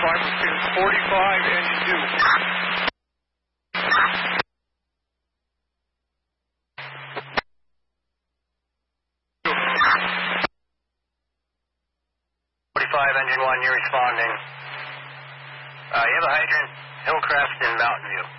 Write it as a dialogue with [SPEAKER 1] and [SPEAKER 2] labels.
[SPEAKER 1] 5 is 45, engine 2.
[SPEAKER 2] 45, engine 1, you're responding. You have a hydrant, Hillcrest and Mountain View.